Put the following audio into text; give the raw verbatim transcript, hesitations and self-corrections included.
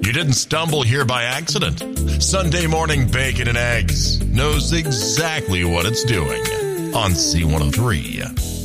You didn't stumble here by accident. Sunday Morning Bacon and Eggs knows exactly what it's doing on C one oh three.